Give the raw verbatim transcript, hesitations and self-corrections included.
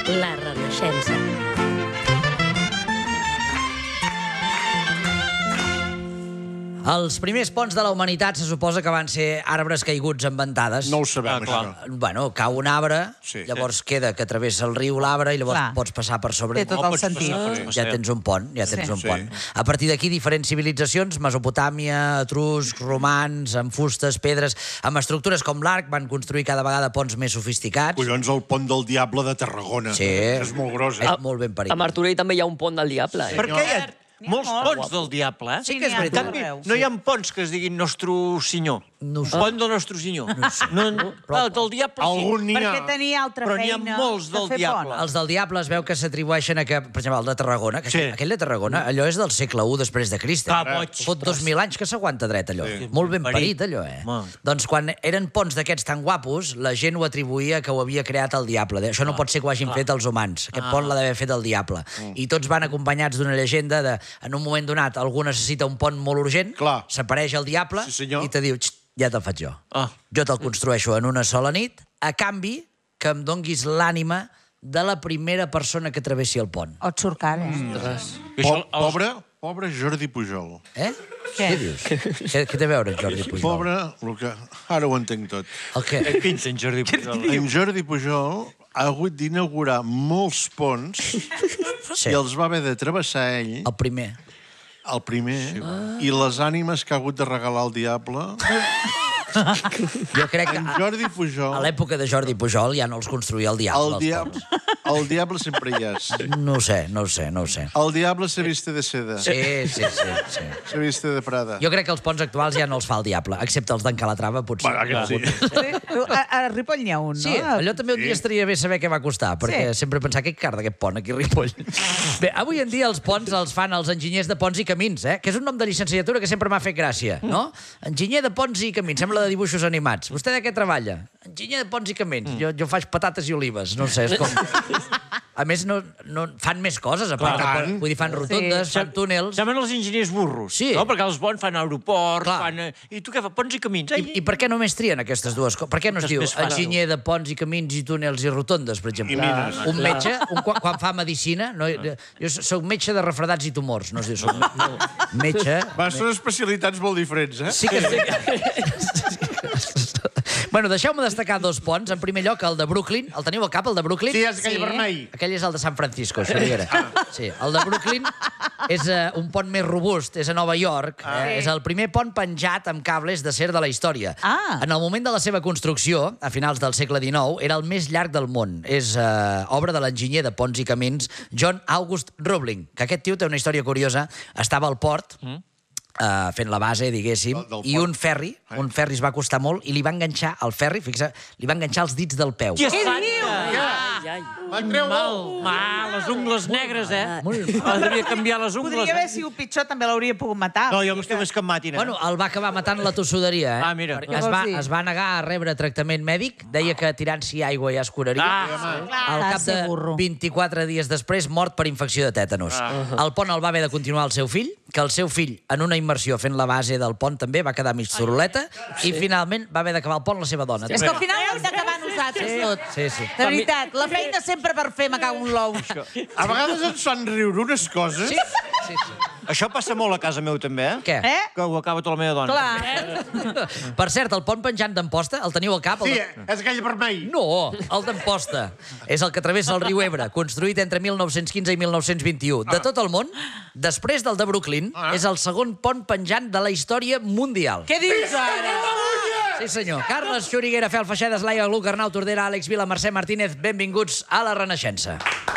La Renaixença. Els primers ponts de la humanitat se suposa que van ser arbres caiguts en ventades. No ho sabem, Ah, clar. això. Bueno, cau un arbre, Sí. llavors queda que travessa el riu l'arbre i llavors Clar. pots passar per sobre. Té tot No, el pots sentit. passar per- Ja tens un pont, ja tens Sí. un Sí. pont. A partir d'aquí, diferents civilitzacions, Mesopotàmia, etruscs, romans, amb fustes, pedres, amb estructures com l'arc, van construir cada vegada ponts més sofisticats. Collons, el pont del Diable de Tarragona. Sí. És molt gros, eh? És molt ben parit. A Martorell també hi ha un pont del diable. Eh? Per què hi ha N'hi ha molts molts. ponts del diable, eh? Sí que és n'hi ha veritat. tot En canvi, arreu. no hi ha ponts que es diguin Nostre Senyor. No ho sé. Pont de Nostre Senyor. No, no, ah, del diable sí. Algun n'hi ha. Perquè tenia altra Però n'hi ha feina molts de del fer diable. pont. Els del diable es veu que s'atribueixen a que, per exemple, el de Tarragona, que Sí. aquell de Tarragona, allò és del segle u després de Crist. Ah, boig. Fot dos mil anys que s'aguanta dret, allò. Sí. Molt ben Parit. parit, allò, eh? Molt. Doncs quan eren ponts d'aquests tan guapos, la gent ho atribuïa que ho havia creat el diable. Això no pot ser que ho hagin fet els humans. Aquest pont l'ha d'haver fet el diable. I tots van acompanyats d'una llegenda de, en un moment donat, algú necessita un pont molt urgent, Clar. s'apareix el diable Sí, senyor. i te diu, "Xt, ja te'l faig jo. Ah. Jo te'l construeixo en una sola nit, a canvi que em donguis l'ànima de la primera persona que travessi el pont." O et surt car, eh? I Po això, els- pobre, pobre Jordi Pujol. Eh? Què? Què dius? Què, què té a veure, Jordi Pujol? Pobre, el que... ara ho entenc tot. El què? Pinta en Jordi Pujol. En Jordi Pujol ha hagut d'inaugurar molts ponts Sí, i els va haver de travessar ell, el primer. el primer, i les ànimes que ha hagut de regalar el diable... Jo crec que En a, Jordi a Pujol... l'època de Jordi Pujol ja no els construïa el diable, El els diable, ponts. el diable sempre hi és. No ho sé, no ho sé, no ho sé. El diable se viste de seda. Sí, sí, sí, sí. Se viste de Prada. Jo crec que els ponts actuals ja no els fa el diable, excepte els d'en Calatrava, potser. Bueno, aquest sí. Sí? A, a Ripoll n'hi ha un, no? Sí, allò també un dia estaria bé saber què va costar, perquè Sí. sempre he pensat que car d'aquest pont aquí a Ripoll. Bé, avui en dia els ponts els fan els enginyers de ponts i camins, eh? Que és un nom de llicenciatura que sempre m'ha fet gràcia, no? Enginyer de ponts i camins, sembla de dibuixos animats. Vostè de què treballa? Enginyer de ponts i camins. Jo, jo faig patates i olives, no sé, és com... A més, no, no fan més coses, a part. Clar. de- Vull dir, fan rotondes, Sí. fan túnels... Saben els enginyers burros, Sí. no? Perquè els bons fan aeroports, Clar. fan... eh, I tu què fa? Ponts i camins. Ai, I, I per què només trien aquestes dues coses? Per què no es És diu més fàcil. enginyer de ponts i camins i túnels i rotondes, per exemple? I mines. Un metge, un, quan, quan fa medicina... No, jo soc metge de refredats i tumors, no es diu, soc me- metge... Va, són especialitats molt diferents, eh? Sí que sí. Bueno, deixeu-me destacar dos ponts. En primer lloc, el de Brooklyn. El teniu al cap, el de Brooklyn? Sí, és aquell Sí. vermell. Aquell és el de San Francisco, Xuriguera. Sí, el de Brooklyn és uh, un pont més robust, és a Nova York. Ah. Eh, és el primer pont penjat amb cables d'acer de la història. Ah. En el moment de la seva construcció, a finals del segle dinou, era el més llarg del món. És uh, obra de l'enginyer de ponts i camins John August Roebling, que aquest tio té una història curiosa. Estava al port, mm. Uh, fent la base, diguéssim, Del- del i port. un ferri, un ferri es va costar molt, i li va enganxar al ferri, fixa, li va enganxar els dits del peu. Què Què fan? diu? Ai, ai. Mal, mal, les ungles negres, eh? Devia canviar les ungles. Podria haver eh? sigut pitjor, també l'hauria pogut matar. No, jo m'estic més que em matin, eh? Bueno, el va acabar matant la tossuderia, eh? Ah, mira. Perquè Què es vols va, dir? es va negar a rebre tractament mèdic, deia que tirant-s'hi aigua ja es curaria. Ah, Al cap de ser burro. vint-i-quatre dies després, mort per infecció de tètanos. El pont el va haver de continuar el seu fill, que el seu fill, en una immersió fent la base del pont també, va quedar mig zuruleta, i finalment va haver d'acabar el pont la seva dona. És que al final ho hem d'acabar nosaltres tot. Sí, sí. De veritat, la feina sempre per fer, me cago en l'ou. A vegades ens fan riure unes coses. Sí, sí, sí. Això passa molt a casa meu, també, eh? Què? Eh? Que ho acaba tota la meva dona. Clar. Per cert, el pont penjant d'Amposta, el teniu al cap? El Sí, de- és aquell vermell. No, el d'Amposta. És el que travessa el riu Ebre, construït entre mil nou-cents quinze i mil nou-cents vint-i-u. De tot el món, després del de Brooklyn, és el segon pont penjant de la història mundial. Què dius ara? Sí, senyor. Carles Xuriguera, Fel Feixedes, Laia Luc, Arnau Tordera, Àlex Vila, Mercè Martínez, benvinguts a la Renaixença.